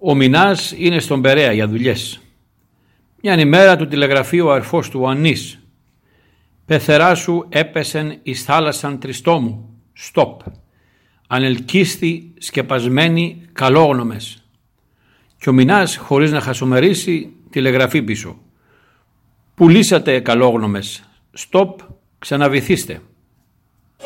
Ο Μινάς είναι στον Περαία για δουλειές. Μιαν ημέρα του τηλεγραφεί ο αρφός του Ανής. «Πεθερά σου έπεσεν εις θάλασσαν τριστόμου. Στοπ. Ανελκύστη σκεπασμένοι καλόγνωμες». Και ο Μινάς, χωρίς να χασομερίσει, τηλεγραφεί πίσω. «Πουλήσατε καλόγνωμες. Στοπ, ξαναβυθίστε».